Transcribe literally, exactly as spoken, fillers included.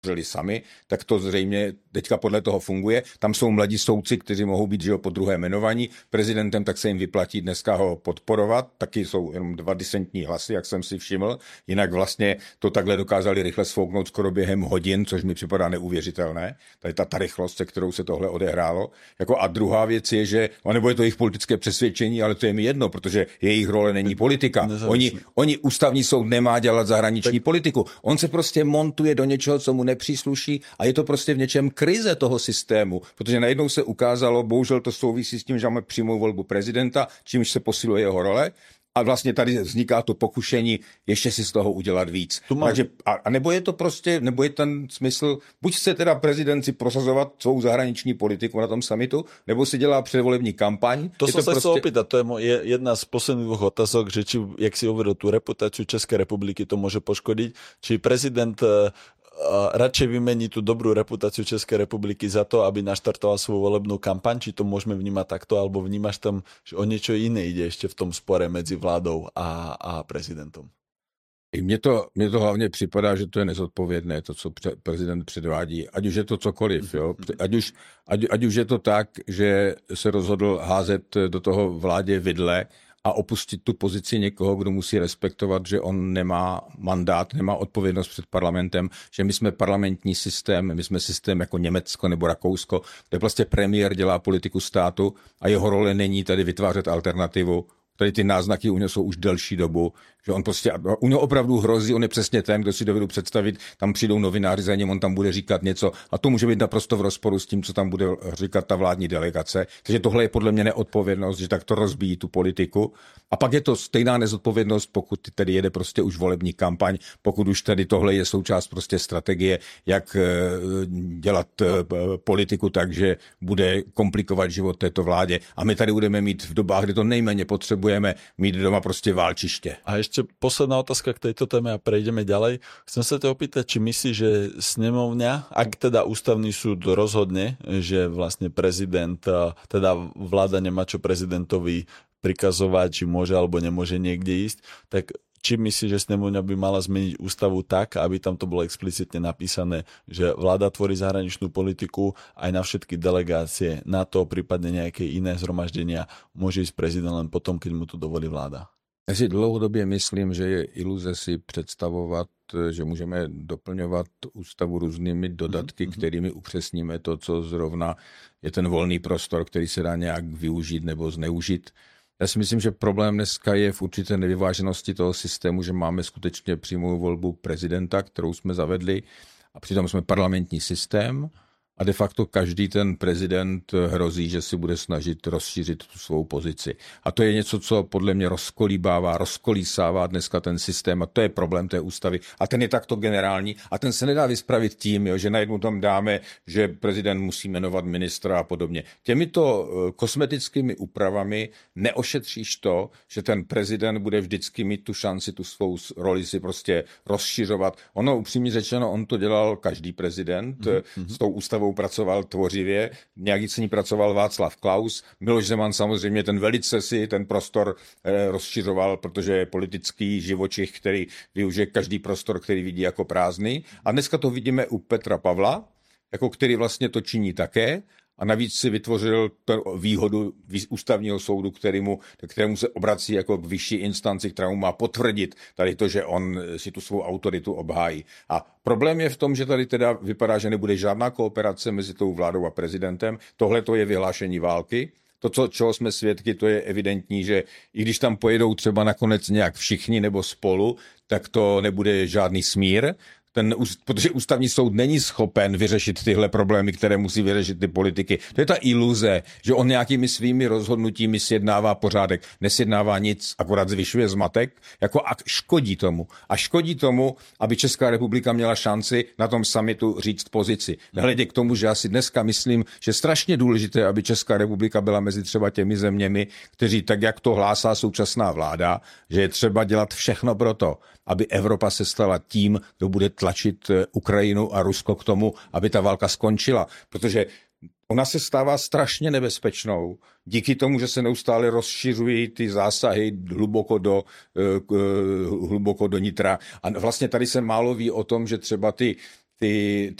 sami, tak to zřejmě teďka podle toho funguje. Tam jsou mladí soudci, kteří mohou být, že jo, po druhé jmenovaní prezidentem, tak se jim vyplatí dneska ho podporovat. Taky jsou jenom dva disentní hlasy, jak jsem si všiml. Jinak vlastně to takhle dokázali rychle sfouknout skoro během hodin, což mi připadá neuvěřitelné. Tady ta, ta rychlost, se kterou se tohle odehrálo. Jako a druhá věc je, že, nebo je to jejich politické přesvědčení, ale to je mi jedno, protože jejich role není politika. Oni, oni ústavní soud nemá dělat zahraniční tak... politiku. On se prostě montuje do něčeho, co mu nepřísluší a je to prostě v něčem krize toho systému, protože najednou se ukázalo, bohužel to souvisí s tím, že máme přímou volbu prezidenta, čímž se posiluje jeho role. A vlastně tady vzniká to pokušení ještě si z toho udělat víc. Má... Takže, a, a nebo je to prostě, nebo je ten smysl, buď chce teda prezident si prosazovat svou zahraniční politiku na tom summitu, nebo si dělá předvolební kampaň. To je som to sa prostě... chcel opýtať, to je jedna z posledných dvoch otázok, že či, jak si uvedol tú reputáciu Českej republiky, to môže poškodiť, či prezident radšej vymení tú dobrú reputáciu Českej republiky za to, aby naštartoval svoju volebnú kampaň, či to môžeme vnímať takto, alebo vnímaš tam, že o niečo iné ide ešte v tom spore medzi vládou a, a prezidentom? Mně to, mně to hlavně připadá, že to je nezodpovědné, to, co prezident předvádí, ať už je to cokoliv. Jo? Ať, už, ať, ať už je to tak, že se rozhodl házet do toho vládě vidle a opustit tu pozici někoho, kdo musí respektovat, že on nemá mandát, nemá odpovědnost před parlamentem, že my jsme parlamentní systém, my jsme systém jako Německo nebo Rakousko, kde vlastně premiér dělá politiku státu a jeho role není tady vytvářet alternativu. Tady ty náznaky u něho jsou už delší dobu, že on prostě, u něho opravdu hrozí, on je přesně ten, kdo si dovedu představit, tam přijdou novináři za ním, on tam bude říkat něco a to může být naprosto v rozporu s tím, co tam bude říkat ta vládní delegace. Takže tohle je podle mě neodpovědnost, že tak to rozbíjí tu politiku. A pak je to stejná nezodpovědnost, pokud tedy jede prostě už volební kampaň, pokud už tady tohle je součást prostě strategie, jak dělat politiku tak, že bude komplikovat život této vládě. A my tady budeme mít v dobách, kdy to nejméně potřebujeme, mít doma prostě válčiště. A ešte posledná otázka k tejto téme a prejdeme ďalej. Chcem sa ťa opýtať, či myslíš, že snemovňa, ak teda ústavný súd rozhodne, že vlastne prezident, teda vláda nemá čo prezidentovi prikazovať, či môže alebo nemôže niekde ísť, tak či myslíš, že snemovňa by mala zmeniť ústavu tak, aby tam to bolo explicitne napísané, že vláda tvorí zahraničnú politiku aj na všetky delegácie, na to prípadne nejaké iné zhromaždenia, môže ísť prezident len potom, keď mu to dovolí vláda? Já si dlouhodobě myslím, že je iluze si představovat, že můžeme doplňovat ústavu různými dodatky, mm-hmm. kterými upřesníme to, co zrovna je ten volný prostor, který se dá nějak využít nebo zneužít. Já si myslím, že problém dneska je v určité nevyváženosti toho systému, že máme skutečně přímou volbu prezidenta, kterou jsme zavedli, a přitom jsme parlamentní systém. A de facto každý ten prezident hrozí, že si bude snažit rozšířit tu svou pozici. A to je něco, co podle mě rozkolíbává, rozkolísává dneska ten systém a to je problém té ústavy. A ten je takto generální a ten se nedá vyspravit tím, jo, že najednou tam dáme, že prezident musí jmenovat ministra a podobně. Těmito kosmetickými úpravami neošetříš to, že ten prezident bude vždycky mít tu šanci, tu svou roli si prostě rozšiřovat. Ono upřímně řečeno, on to dělal každý prezident mm-hmm. s tou ústavou pracoval tvořivě, nějaký s ní pracoval Václav Klaus, Miloš Zeman samozřejmě ten velice si ten prostor eh, rozšiřoval, protože je politický živočich, který využije každý prostor, který vidí jako prázdný. A dneska to vidíme u Petra Pavla, jako který vlastně to činí také. A navíc si vytvořil výhodu ústavního soudu, kterému, kterému se obrací jako k vyšší instanci, která mu má potvrdit tady to, že on si tu svou autoritu obhájí. A problém je v tom, že tady teda vypadá, že nebude žádná kooperace mezi tou vládou a prezidentem. Tohle to je vyhlášení války. To, co, čeho jsme svědky, to je evidentní, že i když tam pojedou třeba nakonec nějak všichni nebo spolu, tak to nebude žádný smír. Ten, protože ústavní soud není schopen vyřešit tyhle problémy, které musí vyřešit ty politiky. To je ta iluze, že on nějakými svými rozhodnutími sjednává pořádek. Nesjednává nic, akorát zvyšuje zmatek, jako a škodí tomu. A škodí tomu, aby Česká republika měla šanci na tom summitu říct pozici. Nehledě k tomu, že já si dneska myslím, že strašně důležité, aby Česká republika byla mezi třeba těmi zeměmi, kteří tak, jak to hlásá současná vláda, že je třeba dělat všechno pro to, aby Evropa se stala tím, kdo bude tlačit Ukrajinu a Rusko k tomu, aby ta válka skončila. Protože ona se stává strašně nebezpečnou díky tomu, že se neustále rozšiřují ty zásahy hluboko do, hluboko do nitra. A vlastně tady se málo ví o tom, že třeba ty ty,